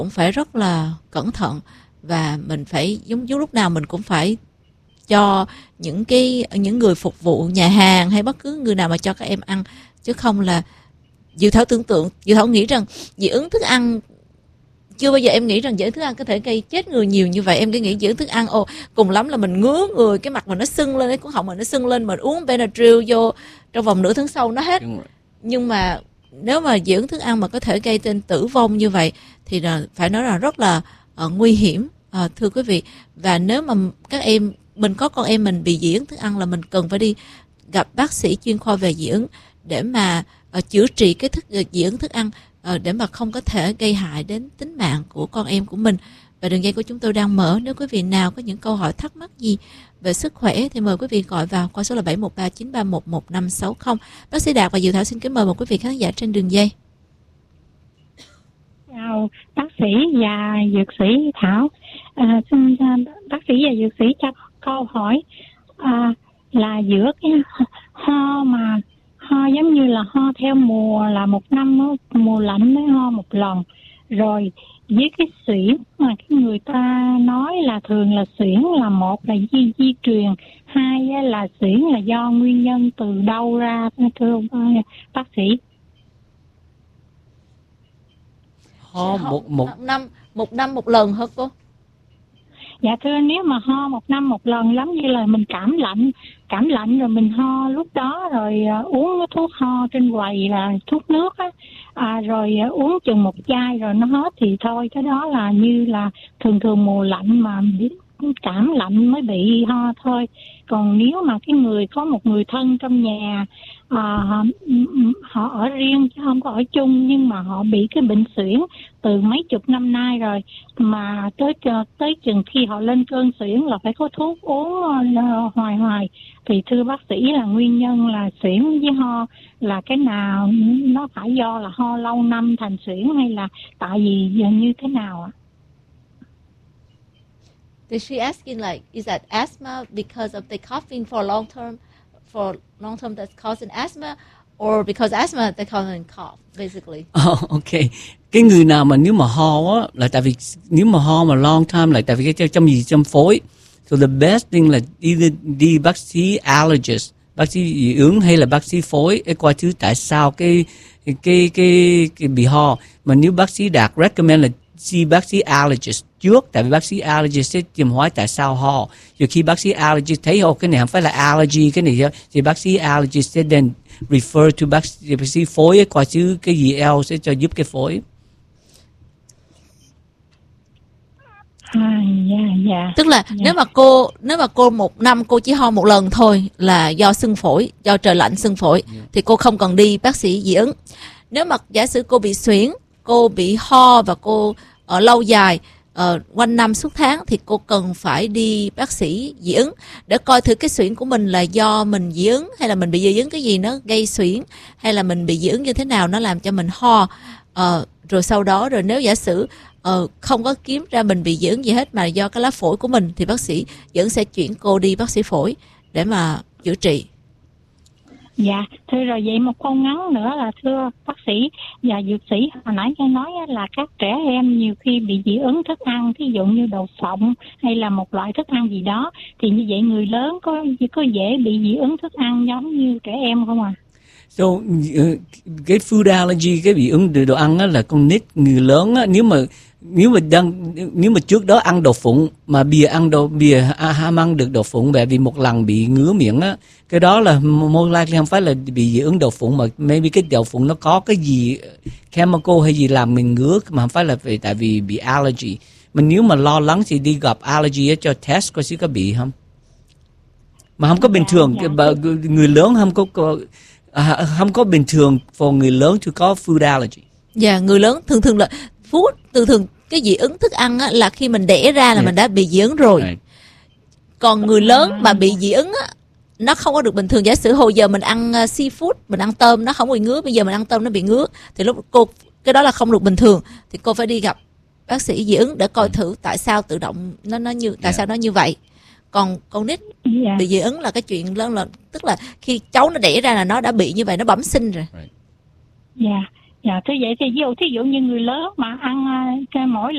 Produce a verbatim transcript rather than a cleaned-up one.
cũng phải rất là cẩn thận, và mình phải giống giống lúc nào mình cũng phải cho những cái những người phục vụ nhà hàng hay bất cứ người nào mà cho các em ăn, chứ không là Diệu Thảo tưởng tượng, Diệu Thảo nghĩ rằng dị ứng thức ăn, chưa bao giờ em nghĩ rằng dị ứng thức ăn có thể gây chết người nhiều như vậy. Em cứ nghĩ dị ứng thức ăn, ồ cùng lắm là mình ngứa người, cái mặt mình nó sưng lên, cái cuống họng mình nó sưng lên, mình uống Benadryl vô trong vòng nửa tháng sau nó hết. Nhưng mà nếu mà dị ứng thức ăn mà có thể gây tên tử vong như vậy thì là phải nói là rất là uh, nguy hiểm, uh, thưa quý vị. Và nếu mà các em mình có con em mình bị dị ứng thức ăn là mình cần phải đi gặp bác sĩ chuyên khoa về dị ứng để mà uh, chữa trị cái thức uh, dị ứng thức ăn, uh, để mà không có thể gây hại đến tính mạng của con em của mình. Và đường dây của chúng tôi đang mở, nếu quý vị nào có những câu hỏi thắc mắc gì về sức khỏe thì mời quý vị gọi vào qua số là bảy một ba chín ba một một năm sáu không. Bác sĩ Đạt và Diệu Thảo xin kính mời một quý vị khán giả trên đường dây. Chào bác sĩ và dược sĩ Thảo. À, xin bác sĩ và dược sĩ cho câu hỏi à, là giữa cái ho mà ho giống như là ho theo mùa, là một năm mùa lạnh mới ho một lần, rồi với cái suyễn mà cái người ta nói là thường là suyễn là một là di di truyền, hai là suyễn là do nguyên nhân từ đâu ra, thưa bác sĩ? Ho một một năm một năm một lần hả cô? Dạ thưa, nếu mà ho một năm một lần giống như là mình cảm lạnh, cảm lạnh rồi mình ho lúc đó, rồi uh, uống cái thuốc ho trên quầy là thuốc nước á, à, rồi uh, uống chừng một chai rồi nó hết thì thôi, cái đó là như là thường thường mùa lạnh mà cảm lạnh mới bị ho thôi. Còn nếu mà cái người có một người thân trong nhà, à, họ ở riêng chứ không có ở chung, nhưng mà họ bị cái bệnh suyễn từ mấy chục năm nay rồi, mà tới tới chừng khi họ lên cơn suyễn là phải có thuốc uống uh, hoài hoài, thì thưa bác sĩ là nguyên nhân là suyễn với ho là cái nào, nó phải do là ho lâu năm thành suyễn hay là tại vì như thế nào ạ? Is she asking like, is that asthma because of the coughing for long term, for long term that's causing asthma, or because asthma that's causing cough, basically? Oh, okay. Cái người nào mà nếu mà ho á là tại vì nếu mà ho mà long time là tại vì cái trong gì trong phổi. So the best thing là đi đi bác sĩ allergist, bác sĩ dị ứng hay là bác sĩ phổi để coi thứ tại sao cái cái cái cái, cái bị ho. Mà nếu bác sĩ Đạt recommend là see bác sĩ allergist trước, tại vì bác sĩ allergist sẽ tìm hỏi tại sao ho. Rồi khi bác sĩ allergist thấy oh, cái này không phải là allergy, cái này thì bác sĩ allergist sẽ then refer to bác sĩ, bác sĩ phổi coi chứ cái gì else sẽ cho giúp cái phổi. À, yeah, yeah. Tức là yeah. nếu mà cô nếu mà cô một năm cô chỉ ho một lần thôi là do sưng phổi, do trời lạnh sưng phổi, yeah. thì cô không cần đi bác sĩ dị ứng. Nếu mà giả sử cô bị suyễn, cô bị ho và cô ở lâu dài, uh, quanh năm suốt tháng, thì cô cần phải đi bác sĩ dị ứng để coi thử cái suyễn của mình là do mình dị ứng hay là mình bị dị ứng cái gì nó gây suyễn, hay là mình bị dị ứng như thế nào nó làm cho mình ho. Uh, rồi sau đó rồi nếu giả sử uh, không có kiếm ra mình bị dị ứng gì hết mà do cái lá phổi của mình thì bác sĩ dị ứng sẽ chuyển cô đi bác sĩ phổi để mà chữa trị. Dạ, thưa rồi vậy một câu ngắn nữa là thưa bác sĩ và dược sĩ, hồi nãy nghe nói là các trẻ em nhiều khi bị dị ứng thức ăn, thí dụ như đậu phộng hay là một loại thức ăn gì đó, thì như vậy người lớn có có dễ bị dị ứng thức ăn giống như trẻ em không à? So, cái food allergy, cái bị ứng từ đồ ăn á, là con nít, người lớn á, nếu mà nếu mà đang nếu mà trước đó ăn đậu phụng mà bìa ăn đậu bìa ham ăn được đậu phụng, bởi vì một lần bị ngứa miệng á, cái đó là more likely không phải là bị dị ứng đậu phụng, mà maybe cái đậu phụng nó có cái gì chemical hay gì làm mình ngứa, mà không phải là vì tại vì bị allergy. Mà nếu mà lo lắng thì đi gặp allergy cho test coi có bị không. Mà không có bình thường, dạ, dạ. Người lớn không có, có À, không có bình thường for người lớn to có food allergy. Dạ, người lớn thường thường là food, thường thường cái dị ứng thức ăn á, là khi mình đẻ ra là yeah. mình đã bị dị ứng rồi. Right. Còn người lớn mà bị dị ứng á, nó không có được bình thường. Giả sử hồi giờ mình ăn seafood, mình ăn tôm nó không bị ngứa, bây giờ mình ăn tôm nó bị ngứa, thì lúc cô cái đó là không được bình thường, thì cô phải đi gặp bác sĩ dị ứng để coi mm. thử tại sao tự động nó nó như tại yeah. sao nó như vậy. Còn con nít yeah. bị dị ứng là cái chuyện lớn là tức là khi cháu nó đẻ ra là nó đã bị như vậy, nó bẩm sinh rồi. Dạ, dạ, thế vậy thì ví dụ thí dụ như người lớn mà ăn cái mỗi